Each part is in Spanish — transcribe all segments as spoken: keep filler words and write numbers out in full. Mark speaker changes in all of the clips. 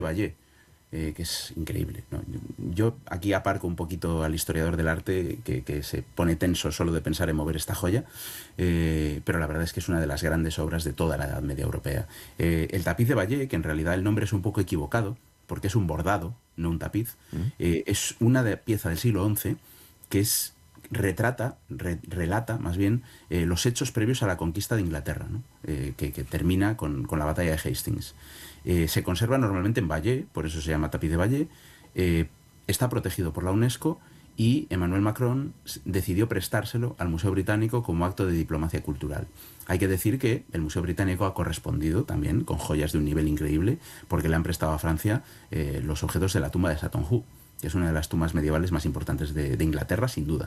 Speaker 1: Vallée, eh, que es increíble, ¿no? Yo aquí aparco un poquito al historiador del arte que, que se pone tenso solo de pensar en mover esta joya, eh, pero la verdad es que es una de las grandes obras de toda la Edad Media europea. Eh, el tapiz de Vallée, que en realidad el nombre es un poco equivocado, porque es un bordado, no un tapiz, eh, es una de, pieza del siglo once que es retrata, re, relata más bien eh, los hechos previos a la conquista de Inglaterra, ¿no? eh, que, que termina con, con la batalla de Hastings. Eh, se conserva normalmente en Vallée, por eso se llama tapiz de Vallée, eh, está protegido por la UNESCO y Emmanuel Macron decidió prestárselo al Museo Británico como acto de diplomacia cultural. Hay que decir que el Museo Británico ha correspondido también con joyas de un nivel increíble, porque le han prestado a Francia eh, los objetos de la tumba de Satonju, que es una de las tumbas medievales más importantes de, de Inglaterra, sin duda.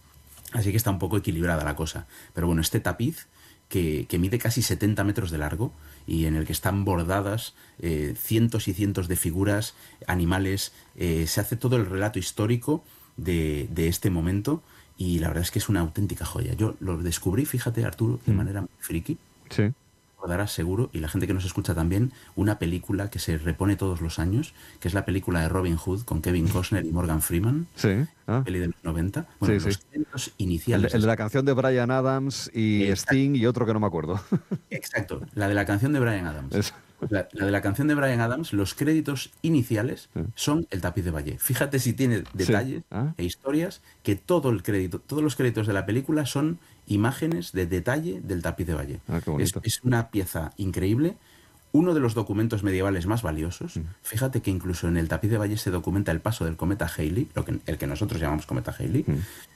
Speaker 1: Así que está un poco equilibrada la cosa. Pero bueno, este tapiz, que, que mide casi setenta metros de largo y en el que están bordadas eh, cientos y cientos de figuras, animales, eh, se hace todo el relato histórico de, de este momento y la verdad es que es una auténtica joya. Yo lo descubrí, fíjate, Arturo, de
Speaker 2: Mm.
Speaker 1: manera muy friki.
Speaker 2: Sí.
Speaker 1: Recordarás seguro, y la gente que nos escucha también, una película que se repone todos los años, que es la película de Robin Hood con Kevin Costner y Morgan Freeman,
Speaker 2: Sí. Ah.
Speaker 1: peli de los noventa. Bueno,
Speaker 2: Sí,
Speaker 1: los
Speaker 2: sí.
Speaker 1: créditos
Speaker 2: El, de-
Speaker 1: iniciales.
Speaker 2: el de la canción de Bryan Adams y
Speaker 1: Exacto,
Speaker 2: Sting y otro que no me acuerdo.
Speaker 1: exacto, la de la canción de Bryan Adams.
Speaker 2: Es-
Speaker 1: Pues la, la de la canción de Bryan Adams, los créditos iniciales son el tapiz de Vallée. Fíjate si tiene detalles
Speaker 2: Ah.
Speaker 1: e historias que todo el crédito, todos los créditos de la película son imágenes de detalle del tapiz de Vallée.
Speaker 2: Ah, qué
Speaker 1: Es,
Speaker 2: bonito.
Speaker 1: es una pieza increíble, uno de los documentos medievales más valiosos. Fíjate que incluso en el tapiz de Vallée se documenta el paso del cometa Halley, lo que, el que nosotros llamamos cometa Halley,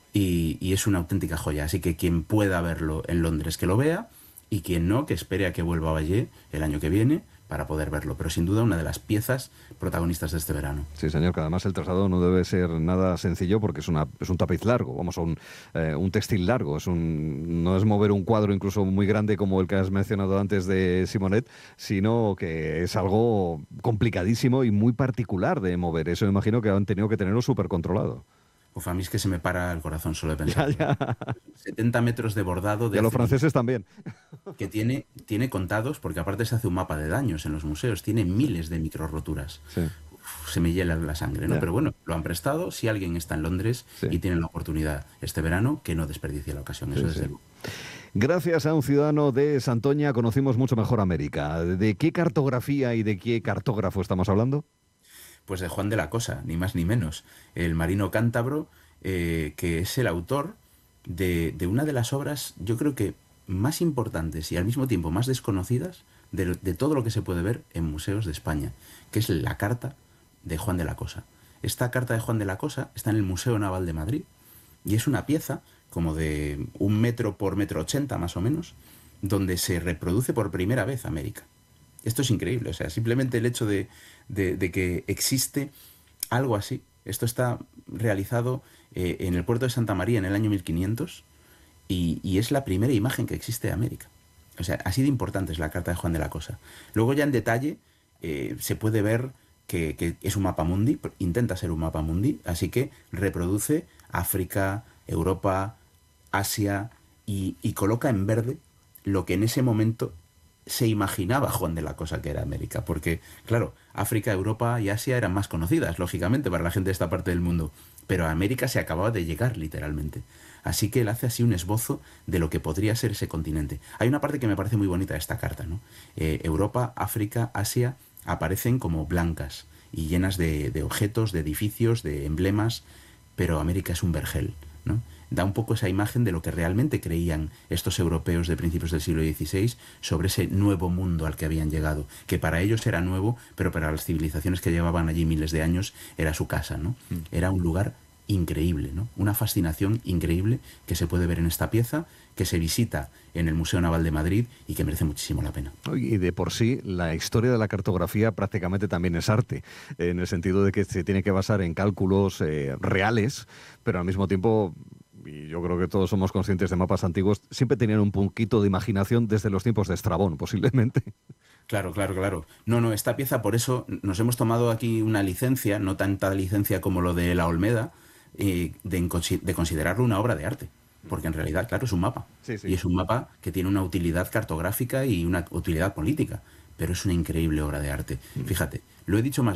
Speaker 1: y, y es una auténtica joya. Así que quien pueda verlo en Londres, que lo vea, y quien no, que espere a que vuelva a Vallée el año que viene para poder verlo. Pero sin duda una de las piezas protagonistas de este verano.
Speaker 2: Sí, señor, que además el traslado no debe ser nada sencillo porque es, una, es un tapiz largo, vamos, a un, eh, un textil largo. Es un, no es mover un cuadro incluso muy grande como el que has mencionado antes de Simonet, sino que es algo complicadísimo y muy particular de mover. Eso me imagino que han tenido que tenerlo súper controlado.
Speaker 1: Uf, a mí es que se me para el corazón solo de
Speaker 2: Ya,
Speaker 1: pensarlo.
Speaker 2: ya.
Speaker 1: setenta metros de bordado
Speaker 2: Y
Speaker 1: de
Speaker 2: a los
Speaker 1: acero
Speaker 2: franceses también.
Speaker 1: que tiene, tiene contados, porque aparte se hace un mapa de daños en los museos, tiene miles de micro roturas.
Speaker 2: Sí.
Speaker 1: Uf, se me hiela la sangre, ¿no?
Speaker 2: Ya.
Speaker 1: Pero bueno, lo han prestado. Si alguien está en Londres
Speaker 2: Sí.
Speaker 1: y tiene la oportunidad este verano, que no desperdicie la ocasión, eso
Speaker 2: Sí,
Speaker 1: desde
Speaker 2: sí.
Speaker 1: luego.
Speaker 2: Gracias a un ciudadano de Santoña conocimos mucho mejor América. ¿De qué cartografía y de qué cartógrafo estamos hablando?
Speaker 1: Pues de Juan de la Cosa, ni más ni menos, el marino cántabro, eh, que es el autor de, de una de las obras, yo creo que más importantes y al mismo tiempo más desconocidas de, lo- de todo lo que se puede ver en museos de España, que es la carta de Juan de la Cosa. Esta carta de Juan de la Cosa está en el Museo Naval de Madrid y es una pieza como de un metro por metro ochenta más o menos, donde se reproduce por primera vez América. Esto es increíble, o sea, simplemente el hecho de, de- de que existe algo así. Esto está realizado eh, en el puerto de Santa María en el año mil quinientos y, y es la primera imagen que existe de América. O sea, así de importante es la carta de Juan de la Cosa. Luego ya en detalle eh, se puede ver que, que es un mapa mundi, intenta ser un mapa mundi, así que reproduce África, Europa, Asia y, y coloca en verde lo que en ese momento se imaginaba Juan de la Cosa que era América, porque, claro, África, Europa y Asia eran más conocidas, lógicamente, para la gente de esta parte del mundo, pero a América se acababa de llegar, literalmente. Así que él hace así un esbozo de lo que podría ser ese continente. Hay una parte que me parece muy bonita de esta carta, ¿no? Eh, Europa, África, Asia aparecen como blancas y llenas de, de objetos, de edificios, de emblemas, pero América es un vergel, ¿no? Da un poco esa imagen de lo que realmente creían estos europeos de principios del siglo dieciséis sobre ese nuevo mundo al que habían llegado, que para ellos era nuevo, pero para las civilizaciones que llevaban allí miles de años era su casa, ¿no? Era un lugar increíble, ¿no? Una fascinación increíble que se puede ver en esta pieza, que se visita en el Museo Naval de Madrid y que merece muchísimo la pena.
Speaker 2: Y de por sí, la historia de la cartografía prácticamente también es arte, en el sentido de que se tiene que basar en cálculos eh, reales, pero al mismo tiempo, y yo creo que todos somos conscientes de mapas antiguos, siempre tenían un poquito de imaginación desde los tiempos de Estrabón, posiblemente.
Speaker 1: Claro, claro, claro. No, no, esta pieza, por eso nos hemos tomado aquí una licencia, no tanta licencia como lo de la Olmeda, eh, de, inconsi- de considerarlo una obra de arte. Porque en realidad, claro, es un mapa.
Speaker 2: Sí, sí.
Speaker 1: Y es un mapa que tiene una utilidad cartográfica y una utilidad política. Pero es una increíble obra de arte. Fíjate, Lo he dicho más